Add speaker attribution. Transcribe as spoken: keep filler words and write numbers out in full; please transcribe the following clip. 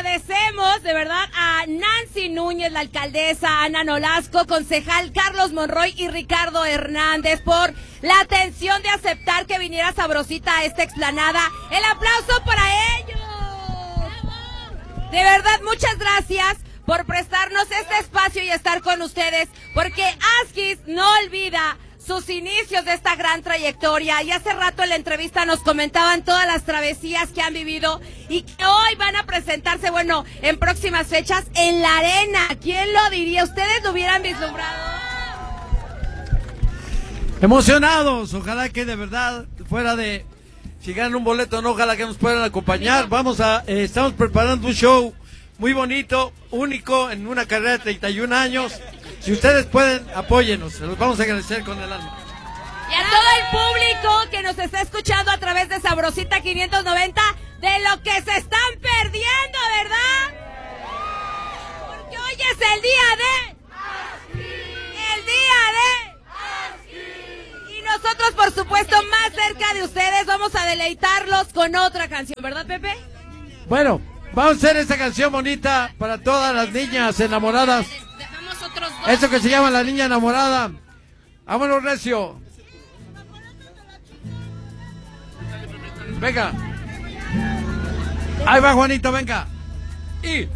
Speaker 1: agradecemos de verdad a Nancy Núñez, la alcaldesa, Ana Nolasco, concejal Carlos Monroy y Ricardo Hernández por la atención de aceptar que viniera Sabrosita a esta explanada. El aplauso para ellos. De verdad, muchas gracias por prestarnos este espacio y estar con ustedes, porque Askis no olvida sus inicios de esta gran trayectoria, y hace rato en la entrevista nos comentaban todas las travesías que han vivido y que hoy van a presentarse, bueno, en próximas fechas en la arena. ¿Quién lo diría? ¿Ustedes lo hubieran vislumbrado?
Speaker 2: Emocionados, ojalá que de verdad, fuera de si ganan un boleto, no, ojalá que nos puedan acompañar. Vamos a, eh, estamos preparando un show muy bonito, único en una carrera de treinta y un años. Si ustedes pueden, apóyenos, se los vamos a agradecer con el alma.
Speaker 1: Y a todo el público que nos está escuchando a través de Sabrosita quinientos noventa, de lo que se están perdiendo, ¿verdad? Porque hoy es el día de... El día de... Y nosotros, por supuesto, más cerca de ustedes, vamos a deleitarlos con otra canción, ¿verdad, Pepe?
Speaker 2: Bueno, vamos a hacer esta canción bonita para todas las niñas enamoradas. Eso que se llama La Niña Enamorada. Vámonos, recio. Venga. Ahí va, Juanito, venga. Y...